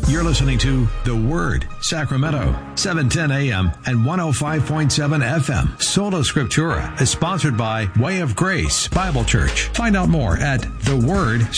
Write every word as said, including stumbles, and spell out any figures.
You're listening to The Word, Sacramento, seven ten a.m. and one oh five point seven F M. Sola Scriptura is sponsored by Way of Grace Bible Church. Find out more at the word